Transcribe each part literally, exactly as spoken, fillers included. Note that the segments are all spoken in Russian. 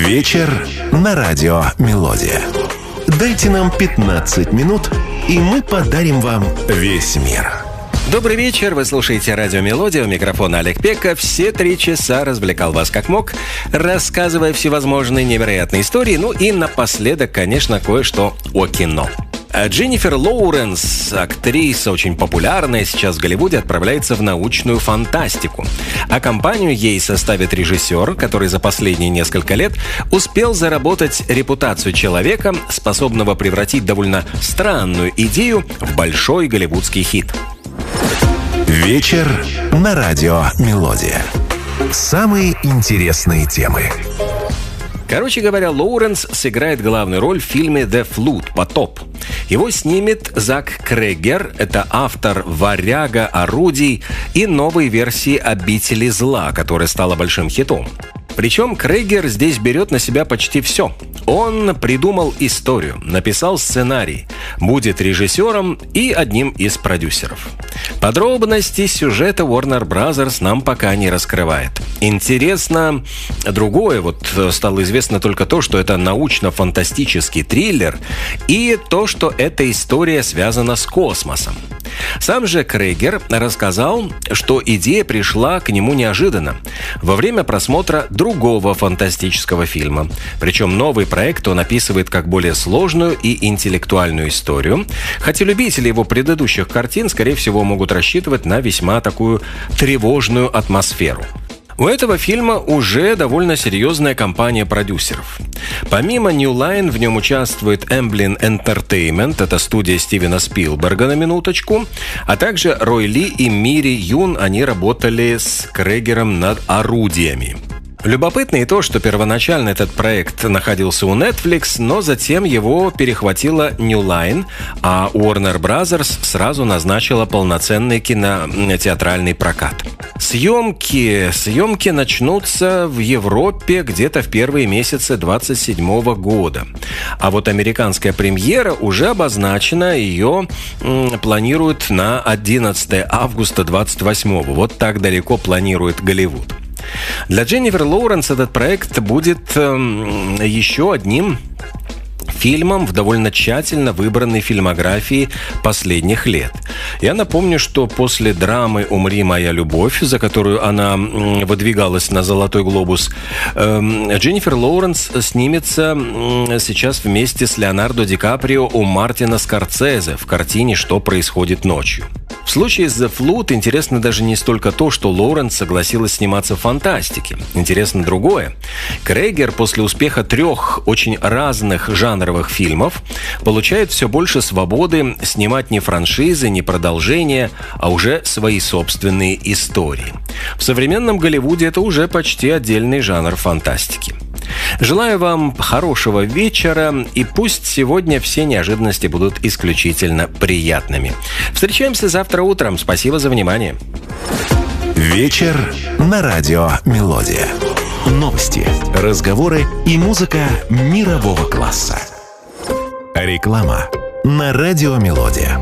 Вечер на радио «Мелодия». Дайте нам пятнадцать минут, и мы подарим вам весь мир. Добрый вечер, вы слушаете радио «Мелодия», у микрофона Олег Пека. Все три часа развлекал вас как мог, рассказывая всевозможные невероятные истории. Ну и напоследок, конечно, кое-что о кино. Дженнифер Лоуренс, актриса, очень популярная сейчас в Голливуде, отправляется в научную фантастику. А компанию ей составит режиссер, который за последние несколько лет успел заработать репутацию человека, способного превратить довольно странную идею в большой голливудский хит. Вечер на радио «Мелодия». Самые интересные темы. Короче говоря, Лоуренс сыграет главную роль в фильме «The Flood» «Потоп». Его снимет Зак Крэгер, это автор «Варяга», «Орудий» и новой версии «Обители зла», которая стала большим хитом. Причем Крэгер здесь берет на себя почти все. Он придумал историю, написал сценарий, будет режиссером и одним из продюсеров. Подробности сюжета Warner Brothers нам пока не раскрывает. Интересно другое. Вот стало известно только то, что это научно-фантастический триллер, и то, что эта история связана с космосом. Сам же Крэгер рассказал, что идея пришла к нему неожиданно во время просмотра другого фантастического фильма. Причем новый проект он описывает как более сложную и интеллектуальную историю, хотя любители его предыдущих картин, скорее всего, могут рассчитывать на весьма такую тревожную атмосферу. У этого фильма уже довольно серьезная компания продюсеров. Помимо New Line в нем участвует Amblin Entertainment, это студия Стивена Спилберга на минуточку, а также Рой Ли и Мири Юн, они работали с Крэгером над «Орудиями». Любопытно и то, что первоначально этот проект находился у Netflix, но затем его перехватила New Line, а Warner Brothers сразу назначила полноценный кинотеатральный прокат. Съемки, съемки начнутся в Европе где-то в первые месяцы двадцать седьмого года. А вот американская премьера уже обозначена, ее м, планируют на одиннадцатое августа двадцать восьмого. Вот так далеко планирует Голливуд. Для Дженнифер Лоуренс этот проект будет э, еще одним фильмом в довольно тщательно выбранной фильмографии последних лет. Я напомню, что после драмы «Умри, моя любовь», за которую она выдвигалась на «Золотой глобус», Дженнифер Лоуренс снимется сейчас вместе с Леонардо Ди Каприо у Мартина Скорсезе в картине «Что происходит ночью». В случае с «The Flood» интересно даже не столько то, что Лоуренс согласилась сниматься в фантастике. Интересно другое. Крэгер после успеха трех очень разных жанровых фильмов получает все больше свободы снимать не франшизы, не продолжения, а уже свои собственные истории. В современном Голливуде это уже почти отдельный жанр фантастики. Желаю вам хорошего вечера, и пусть сегодня все неожиданности будут исключительно приятными. Встречаемся завтра утром. Спасибо за внимание. Вечер на радио «Мелодия». Новости, разговоры и музыка мирового класса. Реклама на радио «Мелодия».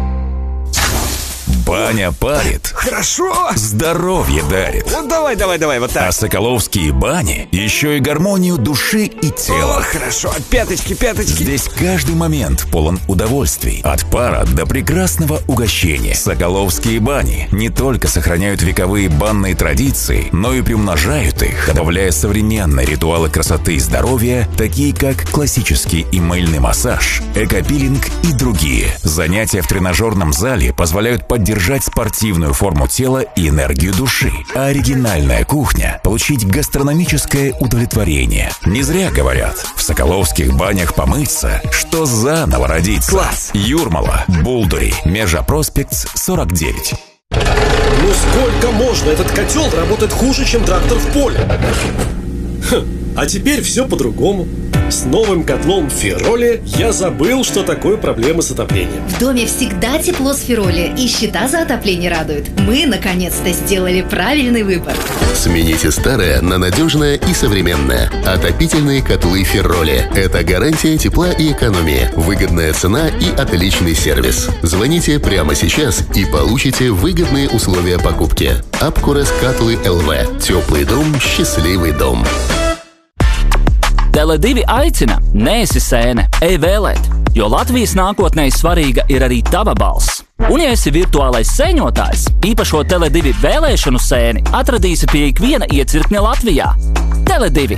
Баня парит. Хорошо. Здоровье дарит. Ну давай, давай, давай, вот так. А соколовские бани еще и гармонию души и тела. О, хорошо. Пяточки, пяточки. Здесь каждый момент полон удовольствий. От пара до прекрасного угощения. Соколовские бани не только сохраняют вековые банные традиции, но и приумножают их, добавляя современные ритуалы красоты и здоровья, такие как классический и мыльный массаж, экопилинг и другие. Занятия в тренажерном зале позволяют поддержать спортивную форму тела и энергию души. А оригинальная кухня – получить гастрономическое удовлетворение. Не зря говорят, в соколовских банях помыться, что заново родиться. Класс! Юрмала, Булдури, Межа-Проспект, сорок девять. Ну сколько можно? Этот котел работает хуже, чем трактор в поле. Хм, а теперь все по-другому. С новым котлом Фероли я забыл, что такое проблемы с отоплением. В доме всегда тепло с Фероли, и счета за отопление радуют. Мы, наконец-то, сделали правильный выбор. Смените старое на надежное и современное. Отопительные котлы Фероли. Это гарантия тепла и экономии, выгодная цена и отличный сервис. Звоните прямо сейчас и получите выгодные условия покупки. Апкурес Катлы эл вэ. Теплый дом, счастливый дом. Tele divi aicina, neesi sēne, ej vēlēt, jo Latvijas nākotnē svarīga ir arī tava balss. Un ja esi virtuālais sēņotājs, īpašo Tele divi vēlēšanu sēni atradīsi pie ikviena iecirkņa Latvijā. Tele divi.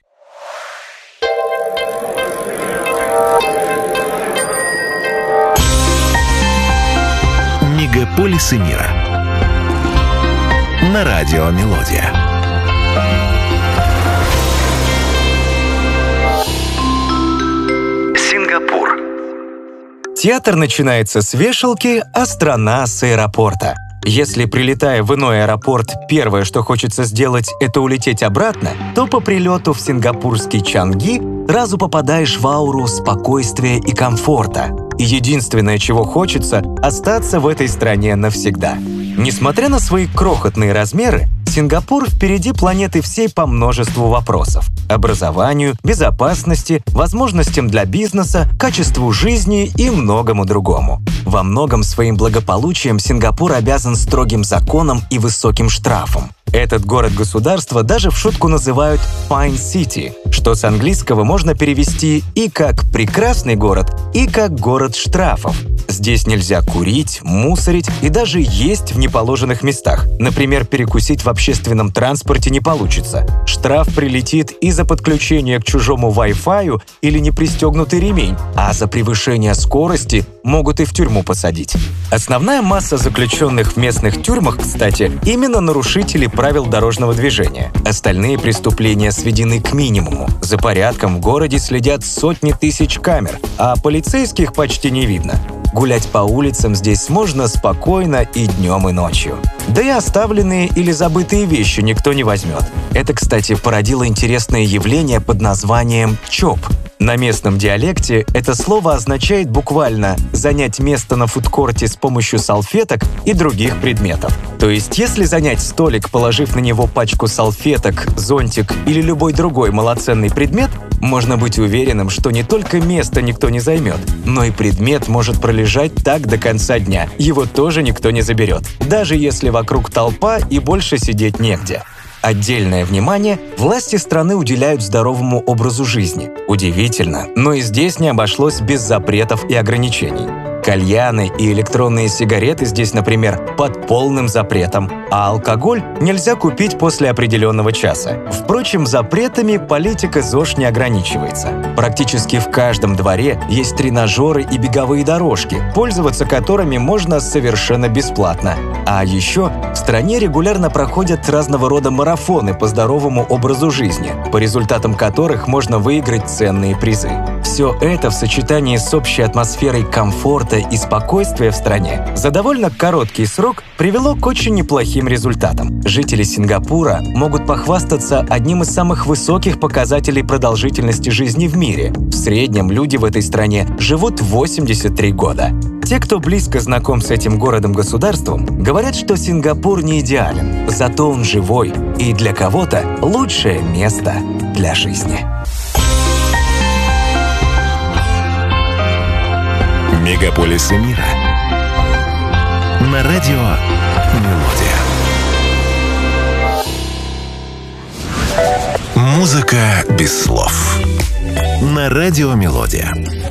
Мегаполисы мира. На радио «Мелодия». Сингапур. Театр начинается с вешалки, а страна с аэропорта. Если, прилетая в иной аэропорт, первое, что хочется сделать, это улететь обратно, то по прилету в сингапурский Чанги сразу попадаешь в ауру спокойствия и комфорта. И единственное, чего хочется, остаться в этой стране навсегда. Несмотря на свои крохотные размеры, Сингапур впереди планеты всей по множеству вопросов. Образованию, безопасности, возможностям для бизнеса, качеству жизни и многому другому. Во многом своим благополучием Сингапур обязан строгим законам и высоким штрафам. Этот город-государство даже в шутку называют Fine City, что с английского можно перевести и как «прекрасный город», и как «город штрафов». Здесь нельзя курить, мусорить и даже есть в неположенных местах. Например, перекусить в общественном транспорте не получится. Штраф прилетит и за подключение к чужому Wi-Fi или непристегнутый ремень, а за превышение скорости могут и в тюрьму посадить. Основная масса заключенных в местных тюрьмах, кстати, именно нарушители правил дорожного движения. Остальные преступления сведены к минимуму. За порядком в городе следят сотни тысяч камер, а полицейских почти не видно. Гулять по улицам здесь можно спокойно и днем, и ночью. Да и оставленные или забытые вещи никто не возьмет. Это, кстати, породило интересное явление под названием «чоп». На местном диалекте это слово означает буквально «занять место на фудкорте с помощью салфеток и других предметов». То есть, если занять столик, положив на него пачку салфеток, зонтик или любой другой малоценный предмет, можно быть уверенным, что не только место никто не займет, но и предмет может пролежать так до конца дня. Его тоже никто не заберет, даже если вокруг толпа и больше сидеть негде. Отдельное внимание власти страны уделяют здоровому образу жизни. Удивительно, но и здесь не обошлось без запретов и ограничений. Кальяны и электронные сигареты здесь, например, под полным запретом, а алкоголь нельзя купить после определенного часа. Впрочем, запретами политика ЗОЖ не ограничивается. Практически в каждом дворе есть тренажеры и беговые дорожки, пользоваться которыми можно совершенно бесплатно. А еще в стране регулярно проходят разного рода марафоны по здоровому образу жизни, по результатам которых можно выиграть ценные призы. Все это в сочетании с общей атмосферой комфорта и спокойствия в стране за довольно короткий срок привело к очень неплохим результатам. Жители Сингапура могут похвастаться одним из самых высоких показателей продолжительности жизни в мире. В среднем люди в этой стране живут восемьдесят три года. Те, кто близко знаком с этим городом-государством, говорят, что Сингапур не идеален, зато он живой и для кого-то лучшее место для жизни. Мегаполисы мира. На радио «Мелодия». Музыка без слов. На радио «Мелодия».